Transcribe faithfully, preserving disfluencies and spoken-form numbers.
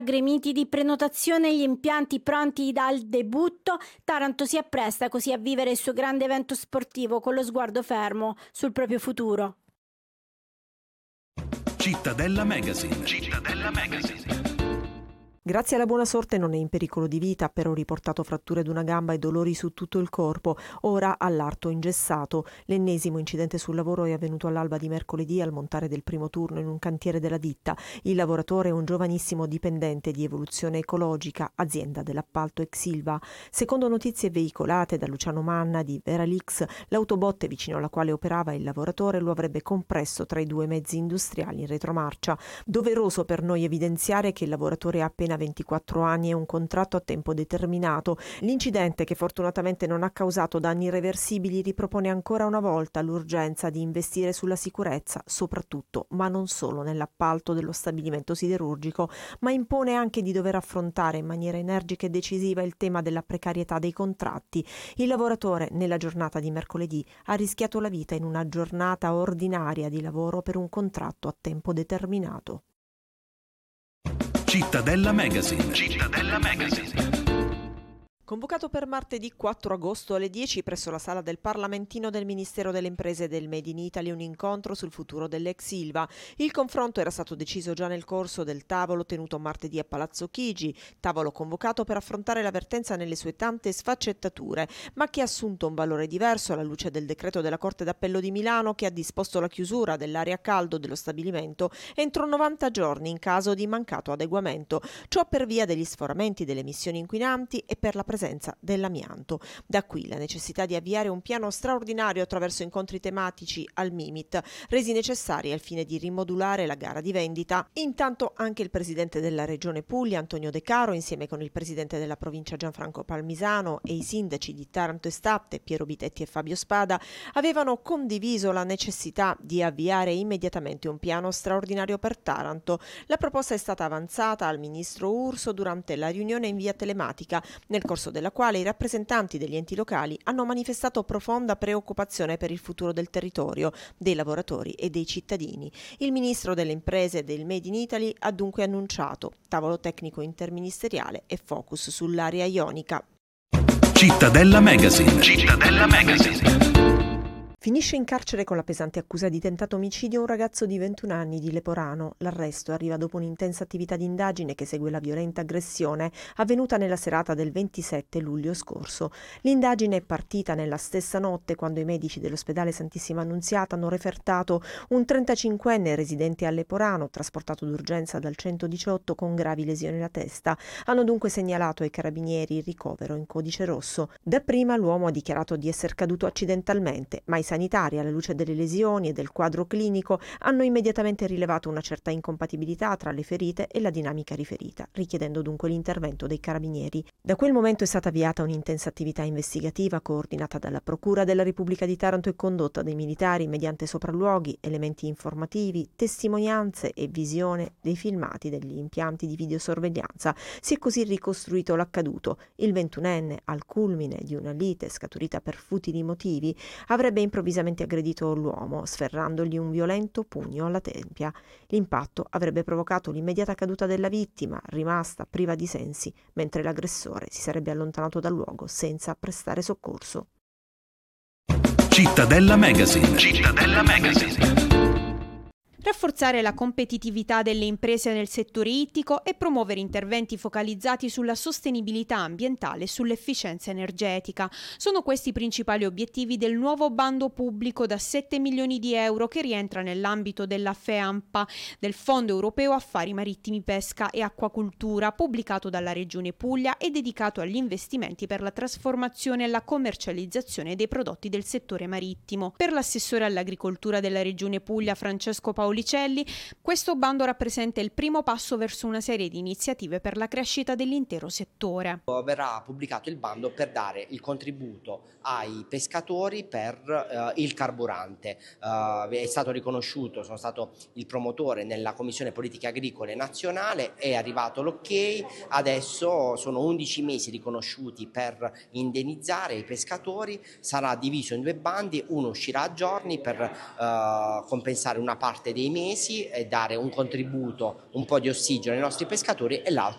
Gremiti di prenotazione e gli impianti pronti dal debutto, Taranto si appresta così a vivere il suo grande evento sportivo con lo sguardo fermo sul proprio futuro. Cittadella Magazine. Cittadella Magazine. Grazie alla buona sorte non è in pericolo di vita, però riportato fratture d'una gamba e dolori su tutto il corpo, ora all'arto ingessato. L'ennesimo incidente sul lavoro è avvenuto all'alba di mercoledì al montare del primo turno in un cantiere della ditta. Il lavoratore è un giovanissimo dipendente di Evoluzione Ecologica, azienda dell'appalto Exilva. Secondo notizie veicolate da Luciano Manna di Veralix, l'autobotte vicino alla quale operava il lavoratore lo avrebbe compresso tra i due mezzi industriali in retromarcia. Doveroso per noi evidenziare che il lavoratore ha appena ventiquattro anni e un contratto a tempo determinato. L'incidente, che fortunatamente non ha causato danni irreversibili, ripropone ancora una volta l'urgenza di investire sulla sicurezza, soprattutto, ma non solo nell'appalto dello stabilimento siderurgico, ma impone anche di dover affrontare in maniera energica e decisiva il tema della precarietà dei contratti. Il lavoratore, nella giornata di mercoledì, ha rischiato la vita in una giornata ordinaria di lavoro per un contratto a tempo determinato. Cittadella Magazine. Cittadella Magazine. Convocato per martedì quattro agosto alle dieci presso la sala del Parlamentino del Ministero delle Imprese e del Made in Italy un incontro sul futuro dell'ex Ilva. Il confronto era stato deciso già nel corso del tavolo tenuto martedì a Palazzo Chigi, tavolo convocato per affrontare la vertenza nelle sue tante sfaccettature, ma che ha assunto un valore diverso alla luce del decreto della Corte d'Appello di Milano che ha disposto la chiusura dell'area a caldo dello stabilimento entro novanta giorni in caso di mancato adeguamento. Ciò per via degli sforamenti delle emissioni inquinanti e per la presenza dell'amianto. Da qui la necessità di avviare un piano straordinario attraverso incontri tematici al Mimit, resi necessari al fine di rimodulare la gara di vendita. Intanto anche il presidente della Regione Puglia, Antonio De Caro, insieme con il presidente della provincia Gianfranco Palmisano e i sindaci di Taranto e Statte, Piero Bitetti e Fabio Spada, avevano condiviso la necessità di avviare immediatamente un piano straordinario per Taranto. La proposta è stata avanzata al ministro Urso durante la riunione in via telematica, nel corso della quale i rappresentanti degli enti locali hanno manifestato profonda preoccupazione per il futuro del territorio, dei lavoratori e dei cittadini. Il ministro delle Imprese e del Made in Italy ha dunque annunciato tavolo tecnico interministeriale e focus sull'area ionica. Cittadella Magazine. Cittadella Magazine. Finisce in carcere con la pesante accusa di tentato omicidio un ragazzo di ventuno anni di Leporano. L'arresto arriva dopo un'intensa attività di indagine che segue la violenta aggressione avvenuta nella serata del ventisette luglio scorso. L'indagine è partita nella stessa notte quando i medici dell'ospedale Santissima Annunziata hanno refertato un trentacinquenne residente a Leporano, trasportato d'urgenza dal centodiciotto con gravi lesioni alla testa. Hanno dunque segnalato ai carabinieri il ricovero in codice rosso. Dapprima l'uomo ha dichiarato di essere caduto accidentalmente, ma i sanitari, alla luce delle lesioni e del quadro clinico, hanno immediatamente rilevato una certa incompatibilità tra le ferite e la dinamica riferita, richiedendo dunque l'intervento dei carabinieri. Da quel momento è stata avviata un'intensa attività investigativa coordinata dalla Procura della Repubblica di Taranto e condotta dai militari mediante sopralluoghi, elementi informativi, testimonianze e visione dei filmati degli impianti di videosorveglianza. Si è così ricostruito l'accaduto. Il ventunenne, al culmine di una lite scaturita per futili motivi, avrebbe improvvisamente aggredito l'uomo, sferrandogli un violento pugno alla tempia. L'impatto avrebbe provocato l'immediata caduta della vittima, rimasta priva di sensi, mentre l'aggressore si sarebbe allontanato dal luogo senza prestare soccorso. Cittadella Magazine. Cittadella Magazine. Rafforzare la competitività delle imprese nel settore ittico e promuovere interventi focalizzati sulla sostenibilità ambientale e sull'efficienza energetica. Sono questi i principali obiettivi del nuovo bando pubblico da sette milioni di euro che rientra nell'ambito della FEAMPA, del Fondo Europeo Affari Marittimi, Pesca e Acquacultura, pubblicato dalla Regione Puglia e dedicato agli investimenti per la trasformazione e la commercializzazione dei prodotti del settore marittimo. Per l'assessore all'agricoltura della Regione Puglia, Francesco Paolicelli, questo bando rappresenta il primo passo verso una serie di iniziative per la crescita dell'intero settore. Verrà pubblicato il bando per dare il contributo ai pescatori per uh, il carburante. Uh, è stato riconosciuto, sono stato il promotore nella Commissione Politiche Agricole Nazionale, è arrivato l'ok, adesso sono undici mesi riconosciuti per indennizzare i pescatori, sarà diviso in due bandi, uno uscirà a giorni per uh, compensare una parte dei mesi e dare un contributo, un po' di ossigeno ai nostri pescatori, e l'altro